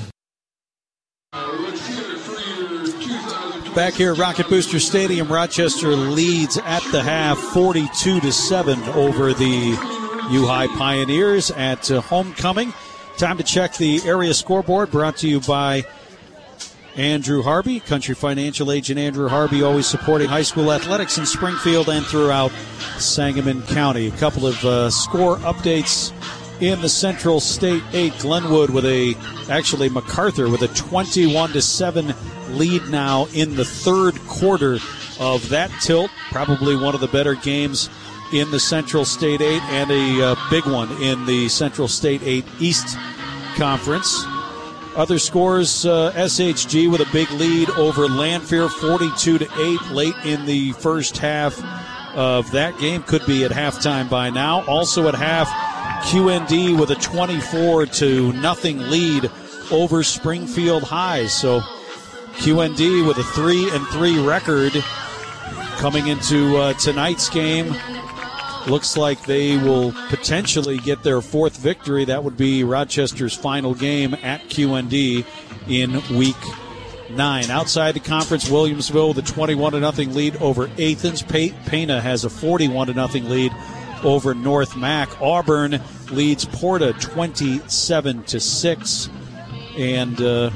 Back here at Rocket Booster Stadium, Rochester leads at the half forty-two to seven over the U-High Pioneers at uh, homecoming. Time to check the area scoreboard, brought to you by Andrew Harvey, Country Financial agent Andrew Harvey, always supporting high school athletics in Springfield and throughout Sangamon County. A couple of uh, score updates in the Central State eight. Glenwood with a, actually MacArthur with a twenty-one to seven lead now in the third quarter of that tilt. Probably one of the better games in the Central State eight, and a uh, big one in the Central State eight East Conference. Other scores, uh, S H G with a big lead over Lanphier, forty-two to eight late in the first half of that game. Could be at halftime by now. Also at half, Q N D with a twenty-four to nothing lead over Springfield High. So Q N D with a three and three record coming into uh, tonight's game. Looks like they will potentially get their fourth victory. That would be Rochester's final game at Q N D in week nine. Outside the conference, Williamsville with a twenty-one to nothing lead over Athens. Pana has a forty-one to nothing lead over North Mac. Auburn leads Porta twenty-seven to six. And uh,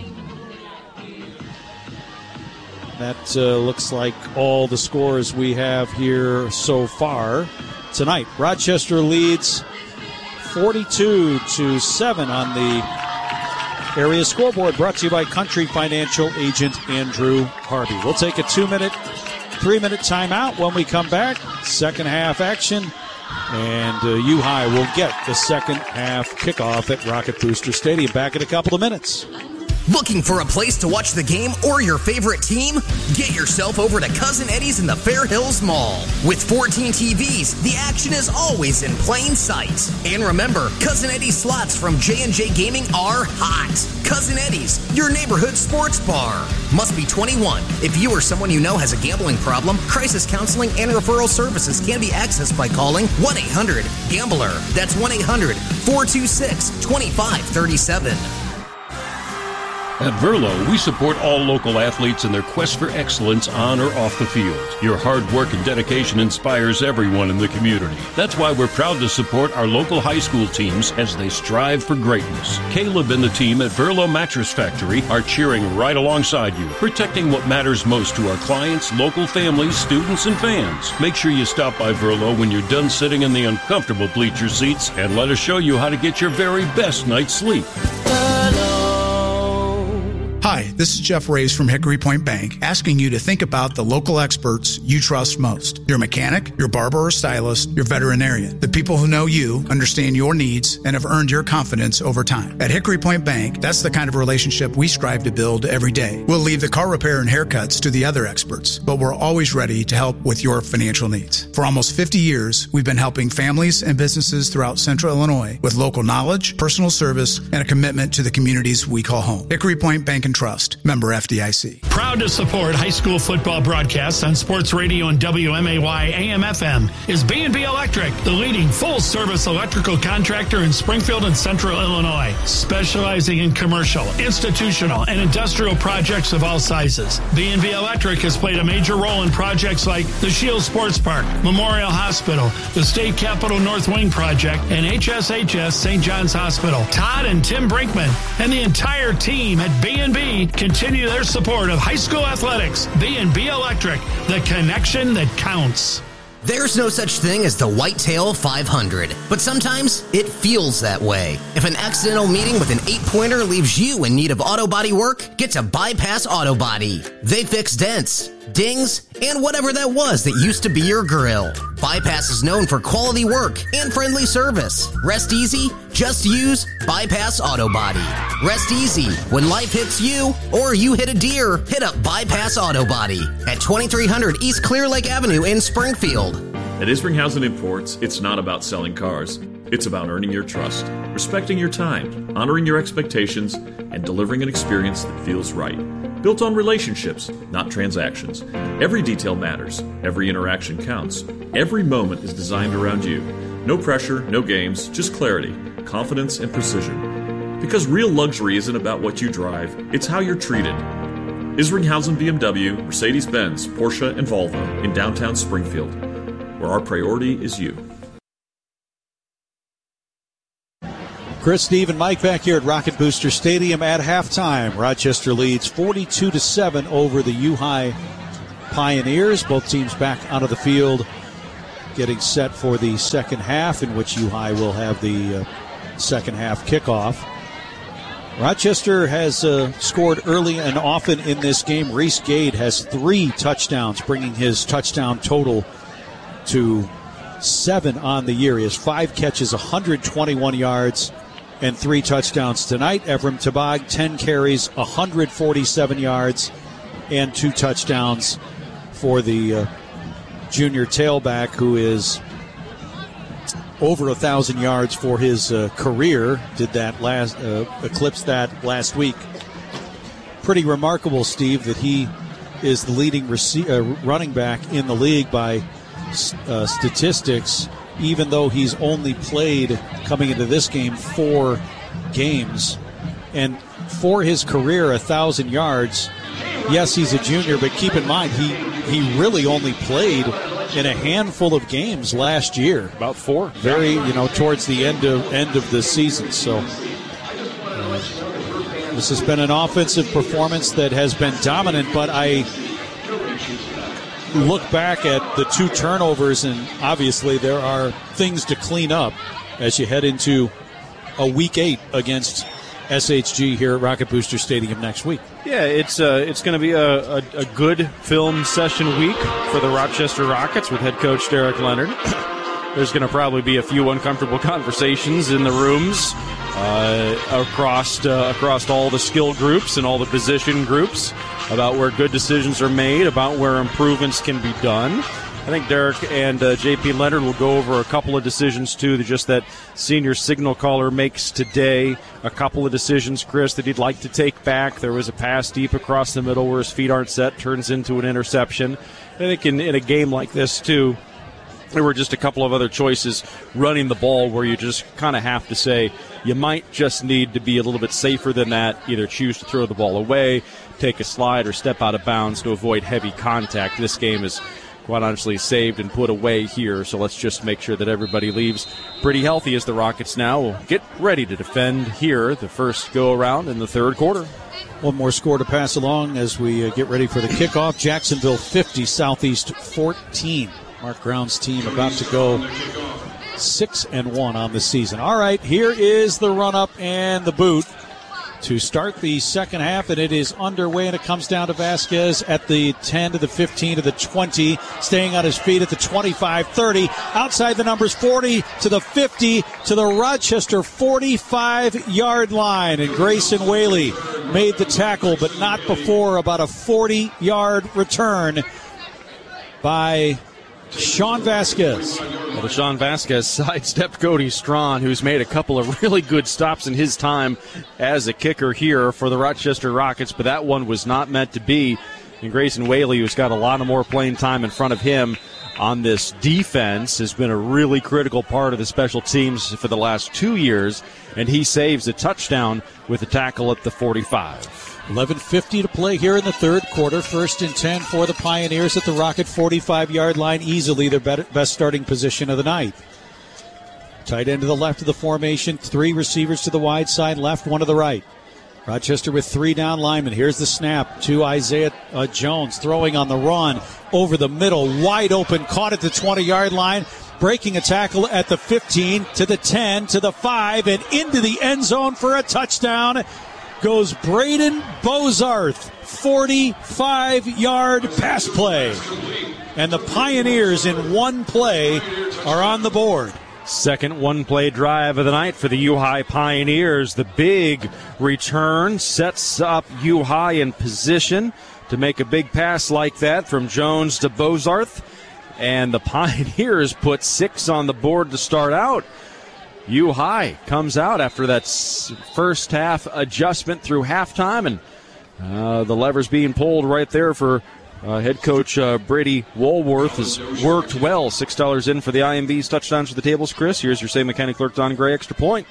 that uh, looks like all the scores we have here so far tonight. Rochester leads forty-two to seven on the area scoreboard, brought to you by Country Financial agent Andrew Harvey. We'll take a two-minute, three-minute timeout. When we come back, second half action, and uh, U-High will get the second half kickoff at Rocket Booster Stadium. Back in a couple of minutes. Looking for a place to watch the game or your favorite team? Get yourself over to Cousin Eddie's in the Fair Hills Mall. With fourteen T Vs, the action is always in plain sight. And remember, Cousin Eddie's slots from J and J Gaming are hot. Cousin Eddie's, your neighborhood sports bar. Must be twenty-one. If you or someone you know has a gambling problem, crisis counseling and referral services can be accessed by calling one eight hundred gambler. That's one eight hundred four two six two five three seven. At Verlo, we support all local athletes in their quest for excellence on or off the field. Your hard work and dedication inspires everyone in the community. That's why we're proud to support our local high school teams as they strive for greatness. Caleb and the team at Verlo Mattress Factory are cheering right alongside you, protecting what matters most to our clients, local families, students, and fans. Make sure you stop by Verlo when you're done sitting in the uncomfortable bleacher seats and let us show you how to get your very best night's sleep. Hi, this is Jeff Rays from Hickory Point Bank, asking you to think about the local experts you trust most. Your mechanic, your barber or stylist, your veterinarian. The people who know you, understand your needs, and have earned your confidence over time. At Hickory Point Bank, that's the kind of relationship we strive to build every day. We'll leave the car repair and haircuts to the other experts, but we're always ready to help with your financial needs. For almost fifty years, we've been helping families and businesses throughout Central Illinois with local knowledge, personal service, and a commitment to the communities we call home. Hickory Point Bank and Trust, member F D I C. Proud to support high school football broadcasts on Sports Radio and W M A Y A M F M is B and B Electric, the leading full-service electrical contractor in Springfield and Central Illinois, specializing in commercial, institutional, and industrial projects of all sizes. B and B Electric has played a major role in projects like the Shield Sports Park, Memorial Hospital, the State Capitol North Wing Project, and H S H S Saint John's Hospital. Todd and Tim Brinkman and the entire team at B and B continue their support of high school athletics. B and B Electric, the connection that counts. There's no such thing as the Whitetail five hundred, but sometimes it feels that way. If an accidental meeting with an eight-pointer leaves you in need of auto body work, get to Bypass Auto Body. They fix dents, dings, and whatever that was that used to be your grill. Bypass is known for quality work and friendly service. Rest easy, just use Bypass Auto Body. Rest easy when life hits you or you hit a deer, hit up Bypass Auto Body at twenty-three hundred East Clear Lake Avenue in Springfield. At Isringhausen Imports, it's not about selling cars. It's about earning your trust, respecting your time, honoring your expectations, and delivering an experience that feels right. Built on relationships, not transactions. Every detail matters. Every interaction counts. Every moment is designed around you. No pressure, no games, just clarity, confidence, and precision. Because real luxury isn't about what you drive, it's how you're treated. Isringhausen B M W, Mercedes-Benz, Porsche, and Volvo in downtown Springfield, where our priority is you. Chris, Steve, and Mike back here at Rocket Booster Stadium at halftime. Rochester leads forty-two to seven over the U-High Pioneers. Both teams back onto the field, getting set for the second half, in which U-High will have the uh, second half kickoff. Rochester has uh, scored early and often in this game. Reese Gade has three touchdowns, bringing his touchdown total to seven on the year. He has five catches, one hundred twenty-one yards, and three touchdowns tonight. Evrim Tabag, ten carries, one hundred forty-seven yards, and two touchdowns for the uh, junior tailback, who is over a thousand yards for his uh, career. Did that last, uh, eclipse that last week. Pretty remarkable, Steve, that he is the leading rece- uh, running back in the league by uh, statistics, even though he's only played, coming into this game, four games. And for his career, a thousand yards. Yes, he's a junior, but keep in mind, he, he really only played in a handful of games last year. About four. Very, you know, towards the end of end of the season. So uh, this has been an offensive performance that has been dominant, but I look back at the two turnovers, and obviously there are things to clean up as you head into a week eight against S H G here at Rocket Booster Stadium next week. Yeah, it's uh, it's going to be a, a, a good film session week for the Rochester Rockets with head coach Derek Leonard. There's going to probably be a few uncomfortable conversations in the rooms uh, across uh, across all the skill groups and all the position groups about where good decisions are made, about where improvements can be done. I think Derek and uh, J P Leonard will go over a couple of decisions, too, that just that senior signal caller makes today. A couple of decisions, Chris, that he'd like to take back. There was a pass deep across the middle where his feet aren't set, turns into an interception. I think in, in a game like this, too, there were just a couple of other choices running the ball where you just kind of have to say you might just need to be a little bit safer than that, either choose to throw the ball away, take a slide, or step out of bounds to avoid heavy contact. This game is quite honestly saved and put away here, so let's just make sure that everybody leaves pretty healthy as the Rockets now will get ready to defend here the first go-around in the third quarter. One more score to pass along as we uh, get ready for the kickoff. Jacksonville fifty, Southeast fourteen. Mark Brown's team about to go six and one on the season. All right, here is the run-up and the boot to start the second half, and it is underway, and it comes down to Vasquez at the ten to the fifteen to the twenty, staying on his feet at the twenty-five thirty, outside the numbers forty to the fifty to the Rochester forty-five-yard line, and Grayson Whaley made the tackle, but not before about a forty-yard return by Sean Vasquez. Well, Sean Vasquez sidestepped Cody Strawn, who's made a couple of really good stops in his time as a kicker here for the Rochester Rockets, but that one was not meant to be. And Grayson Whaley, who's got a lot of more playing time in front of him on this defense, has been a really critical part of the special teams for the last two years, and he saves a touchdown with a tackle at the forty-five. eleven fifty to play here in the third quarter. First and ten for the Pioneers at the Rocket forty-five-yard line. Easily their best starting position of the night. Tight end to the left of the formation. Three receivers to the wide side left, one to the right. Rochester with three down linemen. Here's the snap to Isaiah uh, Jones, throwing on the run over the middle. Wide open, caught at the twenty-yard line. Breaking a tackle at the fifteen to the ten to the five and into the end zone for a touchdown goes Braden Bozarth, forty-five-yard pass play. And the Pioneers in one play are on the board. Second one-play drive of the night for the U-High Pioneers. The big return sets up U-High in position to make a big pass like that from Jones to Bozarth. And the Pioneers put six on the board to start out. U-High comes out after that first half adjustment through halftime, and uh, the levers being pulled right there for uh, head coach uh, Brady Woolworth has worked well. six dollars in for the I M B's touchdowns for the tables, Chris. Here's your same mechanic clerk, Don Gray, extra point.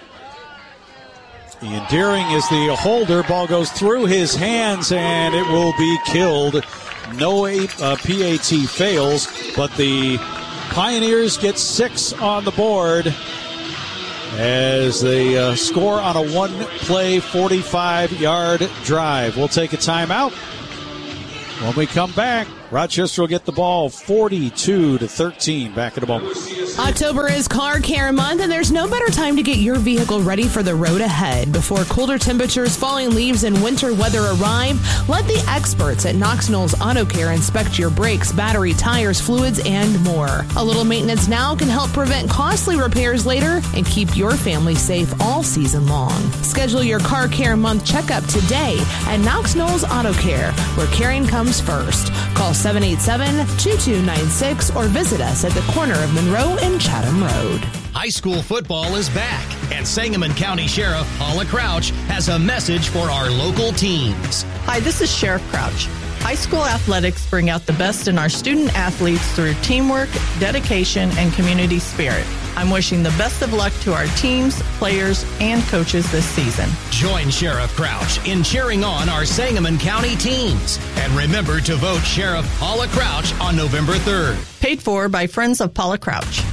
Ian Deering is the holder. Ball goes through his hands, and it will be killed. No uh, P A T fails, but the Pioneers get six on the board. as they uh, score on a one-play, forty-five-yard drive. We'll take a timeout. When we come back, Rochester will get the ball forty-two to thirteen. Back in a moment. October is Car Care Month, and there's no better time to get your vehicle ready for the road ahead. Before colder temperatures, falling leaves, and winter weather arrive, let the experts at Knox Knowles Auto Care inspect your brakes, battery, tires, fluids, and more. A little maintenance now can help prevent costly repairs later and keep your family safe all season long. Schedule your Car Care Month checkup today at Knox Knowles Auto Care, where caring comes first. Call seven eight seven, two two nine six or visit us at the corner of Monroe and Chatham Road. High school football is back, and Sangamon County Sheriff Paula Crouch has a message for our local teams. Hi, this is Sheriff Crouch. High school athletics bring out the best in our student athletes through teamwork, dedication, and community spirit. I'm wishing the best of luck to our teams, players, and coaches this season. Join Sheriff Crouch in cheering on our Sangamon County teams. And remember to vote Sheriff Paula Crouch on November third. Paid for by Friends of Paula Crouch.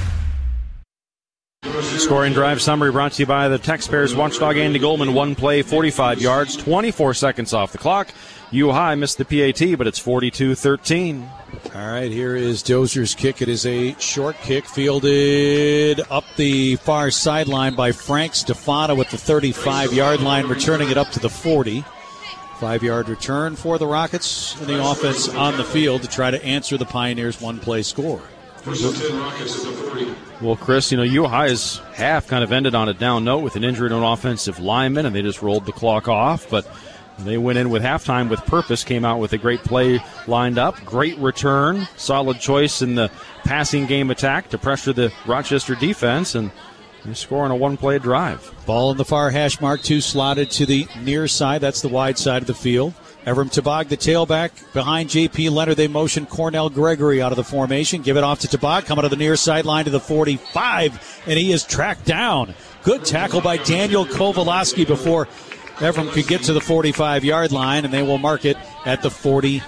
Scoring drive summary brought to you by the Taxpayers Watchdog Andy Goldman. One play, forty-five yards, twenty-four seconds off the clock. U High missed the P A T, but it's forty-two thirteen. All right, here is Dozier's kick. It is a short kick fielded up the far sideline by Frank Stefano with the thirty-five-yard line, returning it up to the forty. Five-yard return for the Rockets and the offense on the field to try to answer the Pioneers' one-play score. Well, Chris, you know, U High's half kind of ended on a down note with an injury to an offensive lineman, and they just rolled the clock off. But they went in with halftime with purpose, came out with a great play lined up, great return, solid choice in the passing game attack to pressure the Rochester defense, and they score on a one-play drive. Ball in the far hash mark, two slotted to the near side. That's the wide side of the field. Evram Tabag, the tailback, behind J P Leonard. They motion Cornell Gregory out of the formation. Give it off to Tabag, coming to the near sideline to the forty-five, and he is tracked down. Good tackle by Daniel Kowalski before Evram could get to the forty-five-yard line, and they will mark it at the forty-six.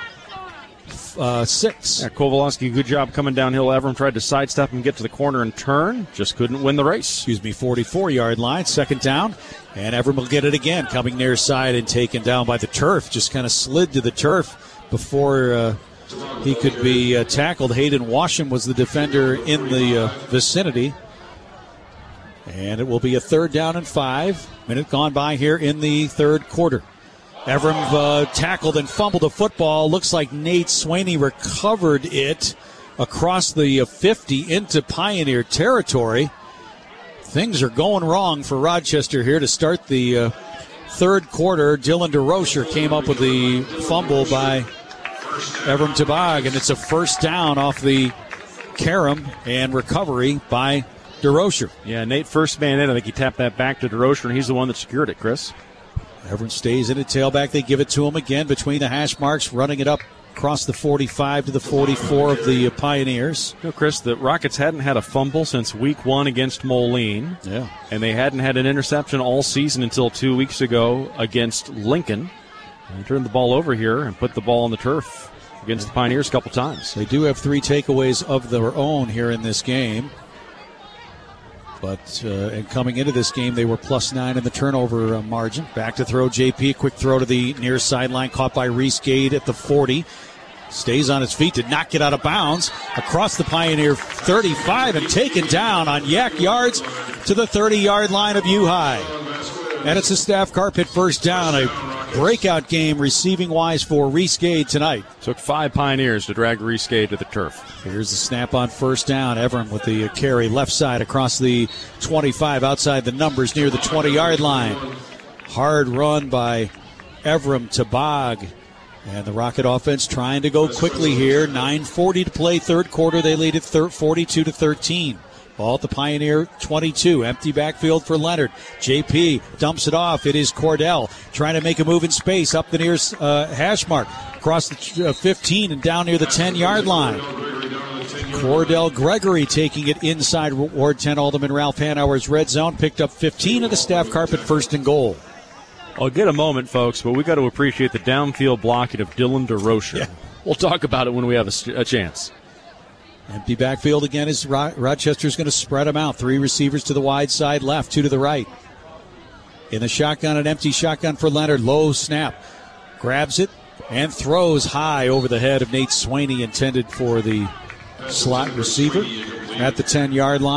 Yeah, Kowalski, good job coming downhill. Evram tried to sidestep and get to the corner and turn. Just couldn't win the race. Excuse me, forty-four-yard line, second down. And Evram will get it again, coming near side and taken down by the turf. Just kind of slid to the turf before uh, he could be uh, tackled. Hayden Washam was the defender in the uh, vicinity. And it will be a third down and five. Minute gone by here in the third quarter. Evram uh, tackled and fumbled the football. Looks like Nate Swaney recovered it across the fifty into Pioneer territory. Things are going wrong for Rochester here to start the uh, third quarter. Dylan DeRocher came up with the fumble by Evram Tabag, and it's a first down off the carom and recovery by DeRocher. Yeah, Nate first man in. I think he tapped that back to DeRocher, and he's the one that secured it, Chris. Evram stays in at tailback. They give it to him again between the hash marks, running it up across the forty-five to the forty-four of the Pioneers. You know, Chris, the Rockets hadn't had a fumble since week one against Moline. Yeah. And they hadn't had an interception all season until two weeks ago against Lincoln. And they turned the ball over here and put the ball on the turf against the Pioneers a couple times. They do have three takeaways of their own here in this game. But uh, and coming into this game, they were plus nine in the turnover uh, margin. Back to throw, J P. Quick throw to the near sideline, caught by Reese Gade at the forty. Stays on his feet, did not get out of bounds. Across the Pioneer thirty-five and taken down on yak yards to the thirty-yard line of U High. And it's a Staff Carpet first down. A breakout game receiving-wise for Reese Gade tonight. Took five Pioneers to drag Reese Gade to the turf. Here's the snap on first down. Evram with the carry left side across the twenty-five, outside the numbers near the twenty-yard line. Hard run by Evram Tabag. And the Rocket offense trying to go quickly here. nine forty to play, third quarter. They lead at forty-two to thirteen. Ball at the Pioneer twenty-two. Empty backfield for Leonard. J P dumps it off. It is Cordell trying to make a move in space up the near uh, hash mark. Across the uh, fifteen and down near the ten-yard line. Cordell Gregory taking it inside Ward ten. Alderman Ralph Hanauer's red zone. Picked up fifteen of the Staff Carpet first and goal. I'll get a moment, folks, but we got to appreciate the downfield blocking of Dylan DeRocher. Yeah. We'll talk about it when we have a, a chance. Empty backfield again as Ro- Rochester's going to spread them out. Three receivers to the wide side left, two to the right. In the shotgun, an empty shotgun for Leonard. Low snap. Grabs it and throws high over the head of Nate Swaney, intended for the slot receiver at the ten-yard line.